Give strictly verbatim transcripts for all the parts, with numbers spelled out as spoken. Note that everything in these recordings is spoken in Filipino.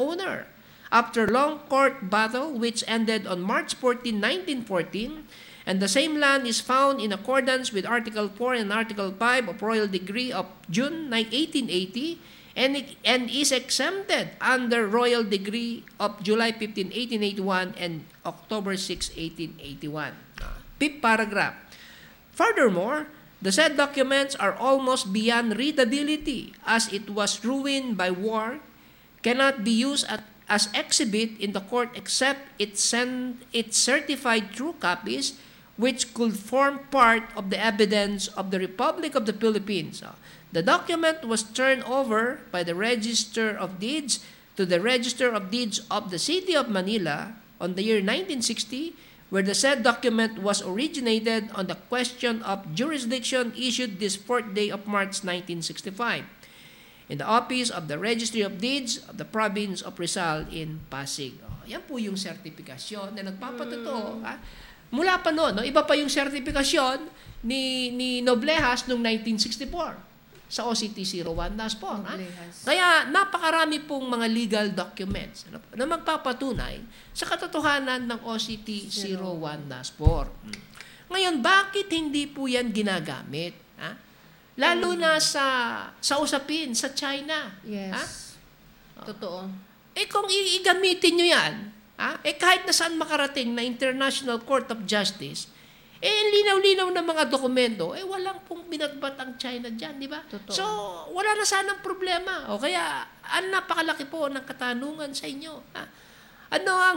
owner. After long court battle which ended on March fourteenth, nineteen fourteen, and the same land is found in accordance with Article four and Article five of Royal Decree of June eighteen eighty, and, it, and is exempted under Royal Decree of July fifteenth, eighteen eighty-one and October sixth, eighteen eighty-one. Fifth paragraph. Furthermore, the said documents are almost beyond readability as it was ruined by war, cannot be used at, as exhibit in the court except it send its certified true copies which could form part of the evidence of the Republic of the Philippines. The document was turned over by the Register of Deeds to the Register of Deeds of the City of Manila on the year nineteen sixty, where the said document was originated on the question of jurisdiction issued this fourth day of March nineteen sixty-five in the office of the Registry of Deeds of the Province of Rizal in Pasig. Oh, yan po yung sertifikasyon na nagpapatotoo. Mm. Ha? Mula pa noon, no, iba pa yung sertifikasyon ni, ni Noblehas noong nineteen sixty-four sa O C T zero one Daspor. Kaya napakarami pong mga legal documents ano, na magpapatunay sa katotohanan ng O C T zero one Daspor. Hmm. Ngayon, bakit hindi po yan ginagamit? Ha? Lalo na sa sa usapin sa China. Yes. Ha? Totoo. Eh kung igamitin nyo yan, ha? Eh kahit na saan makarating na International Court of Justice, eh linaw-linaw na mga dokumento, eh walang pong binagbat ang China dyan, di ba? Totoo. So, wala na sanang problema. O kaya, ang napakalaki po ng katanungan sa inyo. Ha? Ano ang,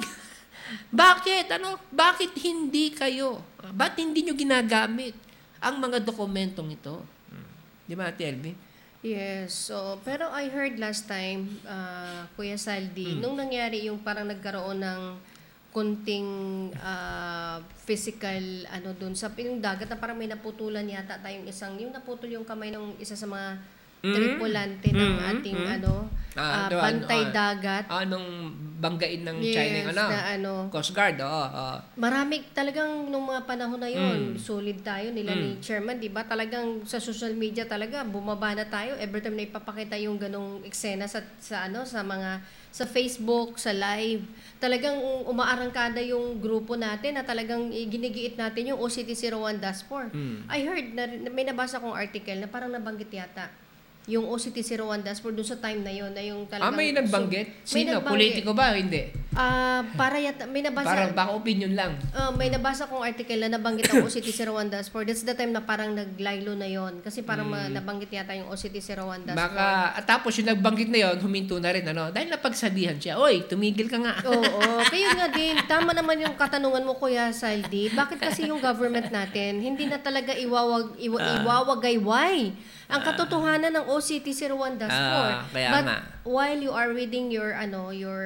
bakit, ano, bakit hindi kayo, ba't hindi nyo ginagamit ang mga dokumentong ito? Di ba, Ate Elvie? Yes. So, pero I heard last time, uh, Kuya Saldi, mm. nung nangyari yung parang nagkaroon ng kunting uh, physical ano doon sa yung dagat na parang may naputulan yata tayong isang yung naputol yung kamay ng isa sa mga mm. tripulante ng mm. ating mm. ano ah, uh, bantay ano, dagat. Anong banggain ng yes, China ano? Na, ano? Coast Guard, oo. Oh, oh. Marami talagang nung mga panahon na yun, mm. solid tayo nila mm. ni Chairman, 'di ba? Talagang sa social media talaga bumaba na tayo every time na ipapakita yung ganong eksena sa sa ano sa mga sa Facebook, sa live. Talagang umaarangkada yung grupo natin na talagang ginigiit natin yung O C T zero one Daspor. Mm. I heard na may nabasa kong article na parang nabanggit yata yung O C T zero one Daspor doon sa time na yon na yung talagang... Ah, may nagbanggit? So, may Sino? nagbanggit. Politiko ba? Hindi? Ah, uh, para yata, may nabasa... Parang baka opinion lang. Uh, may nabasa kong article na nabanggit ang O C T zero one Daspor. That's the time na parang naglaylo na yon kasi parang mm. nabanggit yata yung O C T zero one Daspor. Baka, at tapos yung nagbanggit na yon huminto na rin, ano? Dahil napagsabihan siya, oy, tumigil ka nga. Oo, oo. Kaya nga din, tama naman yung katanungan mo, Kuya Saldi. Bakit kasi yung government natin, hindi na talaga iwawag, iwa, uh, iwawagayway ang katotohanan ng O C T zero one Daspor. Uh, kaya But nga. while you are reading your ano your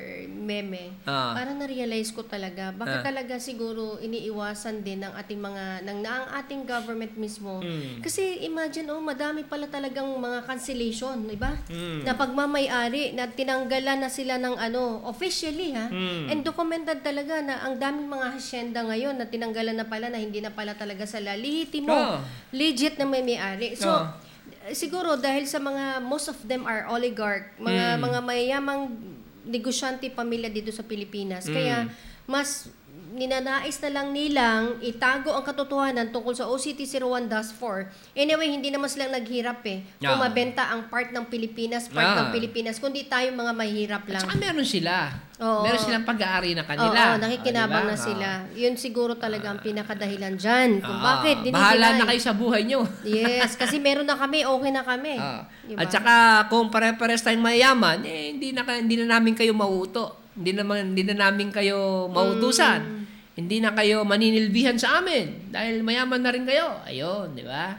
meme, uh, parang na-realize ko talaga, bakit uh, talaga siguro iniiwasan din ng ating mga, ng, ng ating government mismo. Mm. Kasi imagine, oh, madami pala talagang mga cancellation, di ba? Mm. Na pagmamayari, na tinanggalan na sila ng ano, officially ha, mm. and documented talaga na ang daming mga hacienda ngayon na tinanggalan na pala na hindi na pala talaga sa lehitimo, oh. legit na may may-ari. So, oh. siguro dahil sa mga most of them are oligarch, mga mm. mga mayayamang negosyante pamilya dito sa Pilipinas. Mm. Kaya mas ninanais na lang nilang itago ang katotohanan tungkol sa O C T zero one Daspor. Anyway, hindi naman silang naghirap eh. Yeah. Kung mabenta ang part ng Pilipinas, part yeah. ng Pilipinas, kundi tayo mga mahirap lang. At saka meron sila. Oo. Meron silang pag-aari na kanila. Oo, nakikinabang oh, diba? na sila. Yun siguro talaga ang pinakadahilan dyan. Kung oh, bakit dinidinay. Bahala na kayo sa buhay nyo. Yes, kasi meron na kami, okay na kami. Oh. Diba? At saka kung pare-pares tayong mayaman, eh, hindi na, hindi na namin kayo mauuto. Hindi na, hindi na namin kayo mautusan. Mm. Hindi na kayo maninilbihan sa amin dahil mayaman na rin kayo. Ayun, di ba?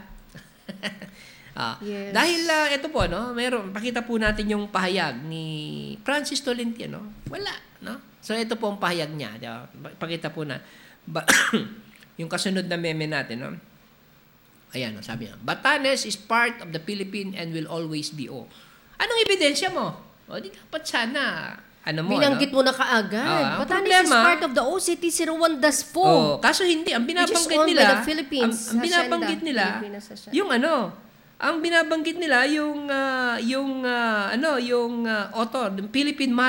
ah, yes. Dahil uh, ito po, no, meron, pakita po natin yung pahayag ni Francis Tolentino. Wala, no? So ito po ang pahayag niya. Diba? Pakita po na. Ba- yung kasunod na meme natin, no? Ayan, no, sabi niya, Batanes is part of the Philippine and will always be. Oh. Anong ebidensya mo? O, di dapat sana... Ano mo, binanggit ano? mo na kaagad. Uh, Batanes problema, is part of the O C T zero one Daspor. Oh, kaso hindi. Ang binabanggit nila, ang, ang binabanggit nila, yung ano, ang binabanggit nila, yung, uh, yung, uh, ano, yung uh, author, Philippine